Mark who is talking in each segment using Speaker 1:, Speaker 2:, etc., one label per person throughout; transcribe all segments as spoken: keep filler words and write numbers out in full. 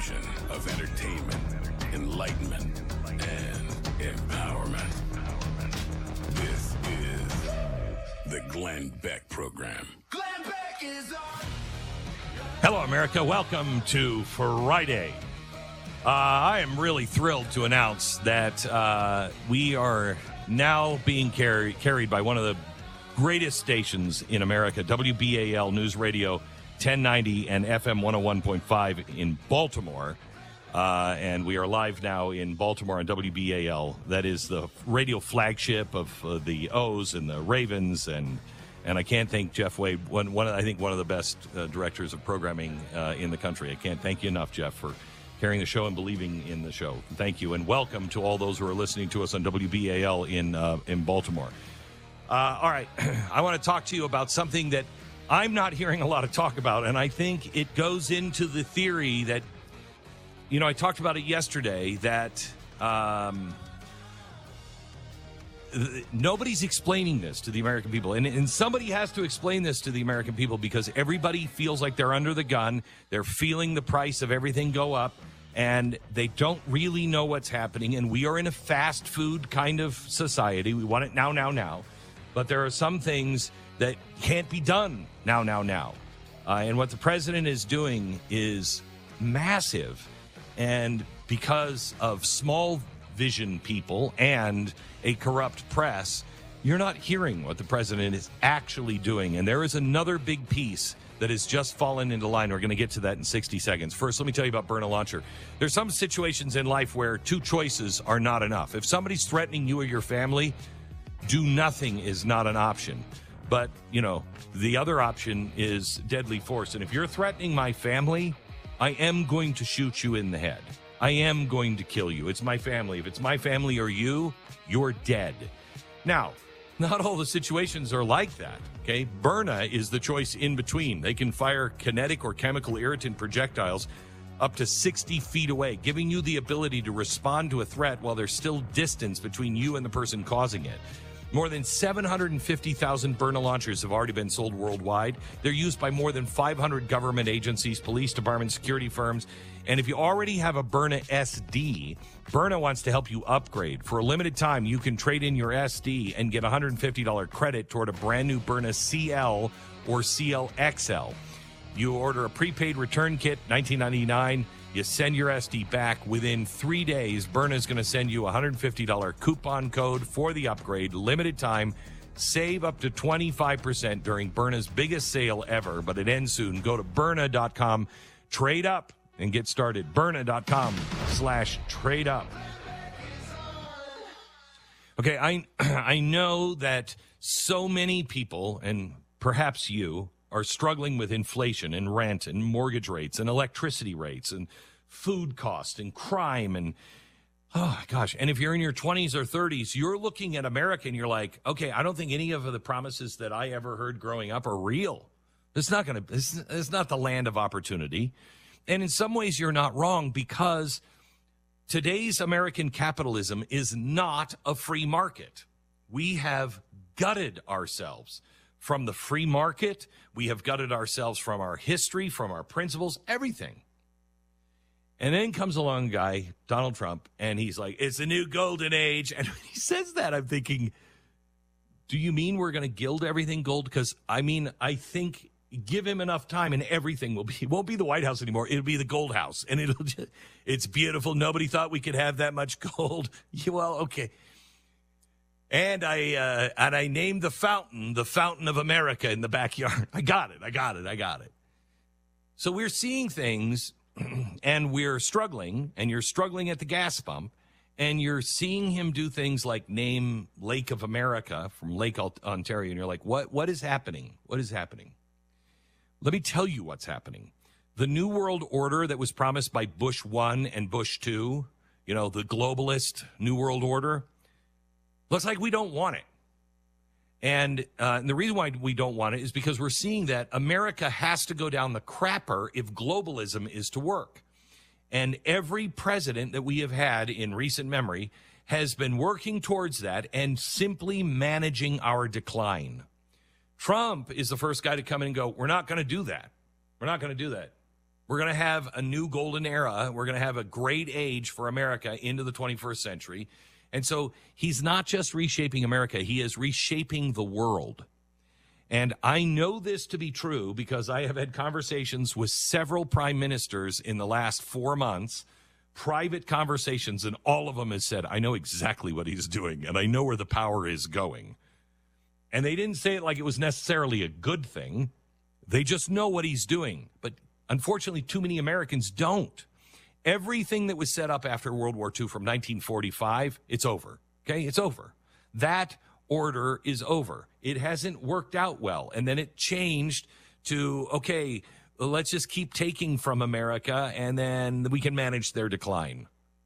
Speaker 1: station of entertainment, enlightenment, and empowerment. This is the Glenn Beck Program.
Speaker 2: Glenn Beck is on.
Speaker 3: Hello, America. Welcome to Friday. Uh, I am really thrilled to announce that uh, we are now being carry- carried by one of the greatest stations in America, W B A L News Radio ten ninety and F M one oh one point five in Baltimore. Uh, and we are live now in Baltimore on W B A L. That is the radio flagship of uh, the O's and the Ravens. And and I can't thank Jeff Wade, one, one I think one of the best uh, directors of programming uh, in the country. I can't thank you enough, Jeff, for carrying the show and believing in the show. Thank you. And welcome to all those who are listening to us on W B A L in, uh, in Baltimore. Uh, all right, I want to talk to you about something that I'm not hearing a lot of talk about, and I think it goes into the theory that, you know, I talked about it yesterday, that um, th- nobody's explaining this to the American people, and, and somebody has to explain this to the American people because everybody feels like they're under the gun, they're feeling the price of everything go up, and they don't really know what's happening, and we are in a fast food kind of society. We want it now, now, now. But there are some things that can't be done now, now, now. Uh, and what the president is doing is massive. And because of small vision people and a corrupt press, you're not hearing what the president is actually doing. And there is another big piece that has just fallen into line. We're going to get to that in sixty seconds. First, let me tell you about Byrna Launcher. There's some situations in life where two choices are not enough. If somebody's threatening you or your family, do nothing is not an option. But, you know, the other option is deadly force. And if you're threatening my family, I am going to shoot you in the head. I am going to kill you. It's my family. If it's my family or you, you're dead. Now, not all the situations are like that, okay? Byrna is the choice in between. They can fire kinetic or chemical irritant projectiles up to sixty feet away, giving you the ability to respond to a threat while there's still distance between you and the person causing it. More than seven hundred fifty thousand Byrna launchers have already been sold worldwide. They're used by more than five hundred government agencies, police departments, security firms. And if you already have a Byrna S D, Byrna wants to help you upgrade. For a limited time, you can trade in your S D and get one hundred fifty dollars credit toward a brand new Byrna C L or C L X L. You order a prepaid return kit, nineteen ninety-nine dollars. You send your S D back. Within three days, Byrna is going to send you a one hundred fifty dollars coupon code for the upgrade. Limited time. Save up to twenty-five percent during Byrna's biggest sale ever, but it ends soon. Go to Byrna dot com, trade up, and get started. Byrna dot com slash trade up. Okay, I, I know that so many people, and perhaps you, are struggling with inflation and rent and mortgage rates and electricity rates and food costs and crime and, oh, gosh. And if you're in your twenties or thirties, you're looking at America and you're like, okay, I don't think any of the promises that I ever heard growing up are real. It's not going to, it's not the land of opportunity. And in some ways, you're not wrong because today's American capitalism is not a free market. We have gutted ourselves from the free market. We have gutted ourselves from our history, from our principles, everything. And then comes along a guy, Donald Trump, and he's like, it's a new golden age. And when he says that, I'm thinking, do you mean we're going to gild everything gold? Because, I mean, I think give him enough time and everything will be, it won't be the White House anymore. It'll be the Gold House. And it'll just, it's beautiful. Nobody thought we could have that much gold. Well, okay. And I uh, and I named the fountain, the Fountain of America in the backyard. I got it. I got it. I got it. So we're seeing things and we're struggling, and you're struggling at the gas pump, and you're seeing him do things like name Lake of America from Lake Ontario. And you're like, what? What is happening? What is happening? Let me tell you what's happening. The New World Order that was promised by Bush one and Bush two, you know, the globalist New World Order, looks like we don't want it. And, uh, and the reason why we don't want it is because we're seeing that America has to go down the crapper if globalism is to work. And every president that we have had in recent memory has been working towards that and simply managing our decline. Trump is the first guy to come in and go, we're not going to do that. We're not going to do that. We're going to have a new golden era. We're going to have a great age for America into the twenty-first century. And so he's not just reshaping America, he is reshaping the world. And I know this to be true because I have had conversations with several prime ministers in the last four months, private conversations, and all of them have said, I know exactly what he's doing, and I know where the power is going. And they didn't say it like it was necessarily a good thing. They just know what he's doing. But unfortunately, too many Americans don't. Everything that was set up after World War Two from nineteen forty-five, it's over. Okay, it's over. That order is over. It hasn't worked out well. And then it changed to, okay, let's just keep taking from America, and then we can manage their decline.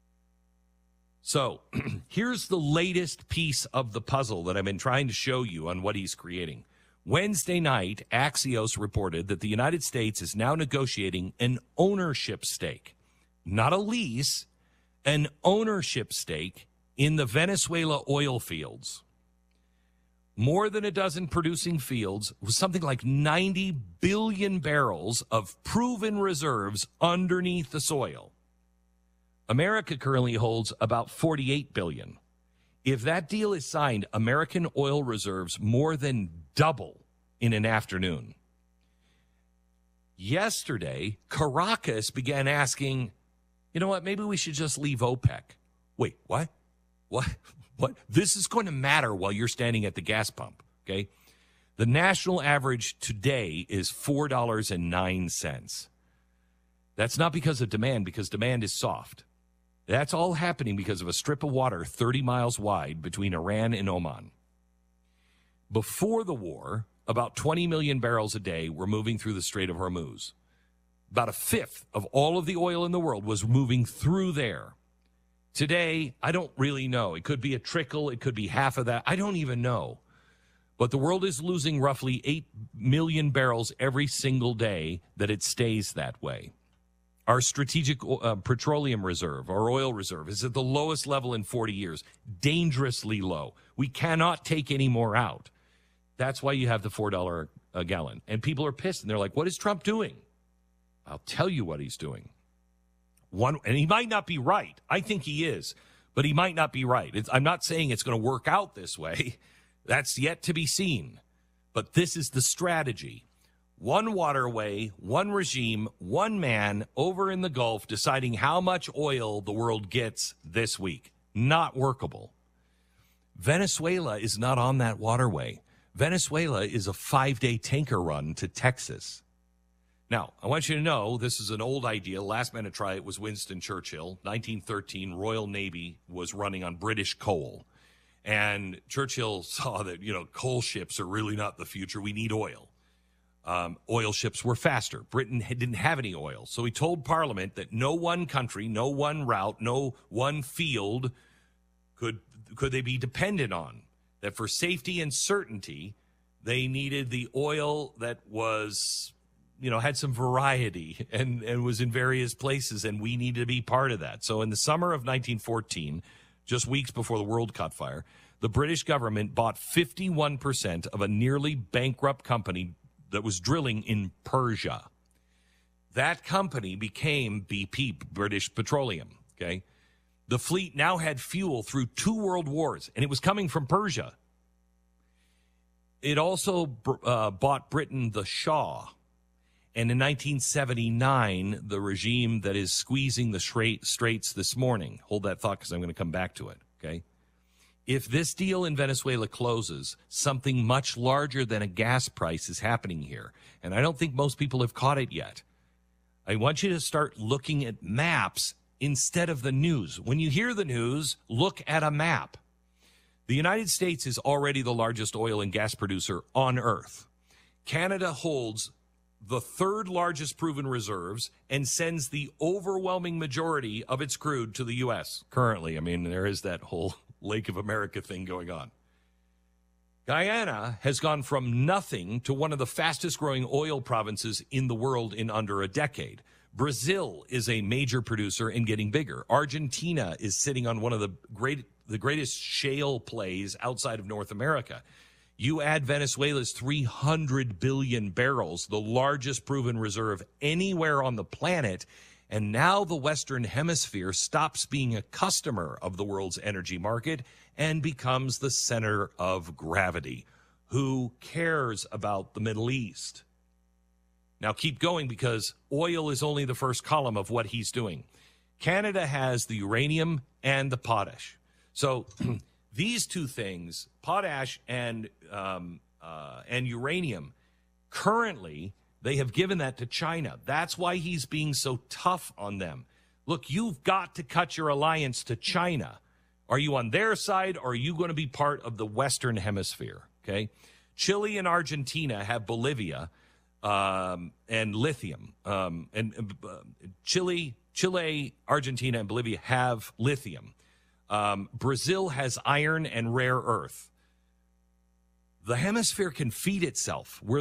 Speaker 3: So here's the latest piece of the puzzle that I've been trying to show you on what he's creating. Wednesday night, Axios reported that the United States is now negotiating an ownership stake, not a lease, an ownership stake in the Venezuela oil fields. More than a dozen producing fields with something like ninety billion barrels of proven reserves underneath the soil. America currently holds about forty-eight billion. If that deal is signed, American oil reserves more than double in an afternoon. Yesterday, Caracas began asking, you know what, maybe we should just leave OPEC. Wait, what? What? What? This is going to matter while you're standing at the gas pump, okay? The national average today is four dollars and nine cents. That's not because of demand, because demand is soft. That's all happening because of a strip of water thirty miles wide between Iran and Oman. Before the war, about twenty million barrels a day were moving through the Strait of Hormuz. About a fifth of all of the oil in the world was moving through there. Today, I don't really know. It could be a trickle. It could be half of that. I don't even know. But the world is losing roughly eight million barrels every single day that it stays that way. Our strategic uh, petroleum reserve, our oil reserve, is at the lowest level in forty years, dangerously low. We cannot take any more out. That's why you have the four dollars a gallon. And people are pissed, and they're like, what is Trump doing? I'll tell you what he's doing. One, and he might not be right. I think he is, but he might not be right. It's, I'm not saying it's going to work out this way. That's yet to be seen. But this is the strategy. One waterway, one regime, one man over in the Gulf deciding how much oil the world gets this week. Not workable. Venezuela is not on that waterway. Venezuela is a five-day tanker run to Texas. Now, I want you to know this is an old idea. Last man to try it was Winston Churchill. nineteen thirteen, Royal Navy was running on British coal. And Churchill saw that, you know, coal ships are really not the future. We need oil. Um, oil ships were faster. Britain didn't have any oil. So he told Parliament that no one country, no one route, no one field could could they be dependent on. That for safety and certainty, they needed the oil that was, you know, had some variety and, and was in various places, and we needed to be part of that. So in the summer of nineteen fourteen, just weeks before the world caught fire, the British government bought fifty-one percent of a nearly bankrupt company that was drilling in Persia. That company became B P, British Petroleum, okay? The fleet now had fuel through two world wars, and it was coming from Persia. It also uh, bought Britain the Shah. And in nineteen seventy-nine, the regime that is squeezing the straits this morning, hold that thought because I'm going to come back to it, okay? If this deal in Venezuela closes, something much larger than a gas price is happening here. And I don't think most people have caught it yet. I want you to start looking at maps instead of the news. When you hear the news, look at a map. The United States is already the largest oil and gas producer on Earth. Canada holds the third largest proven reserves and sends the overwhelming majority of its crude to the U S currently. I mean, there is that whole Lake of America thing going on. Guyana has gone from nothing to one of the fastest growing oil provinces in the world in under a decade. Brazil is a major producer and getting bigger. Argentina is sitting on one of the great, the greatest shale plays outside of North America. You add Venezuela's three hundred billion barrels, the largest proven reserve anywhere on the planet, and now the Western Hemisphere stops being a customer of the world's energy market and becomes the center of gravity. Who cares about the Middle East? Now keep going, because oil is only the first column of what he's doing. Canada has the uranium and the potash. So these two things, potash and um, uh, and uranium, currently they have given that to China. That's why he's being so tough on them. Look, you've got to cut your alliance to China. Are you on their side, or are you going to be part of the Western Hemisphere? Okay, Chile and Argentina have Bolivia um, and lithium, um, and uh, Chile, Chile, Argentina, and Bolivia have lithium. Um, Brazil has iron and rare earth. The hemisphere can feed itself. We're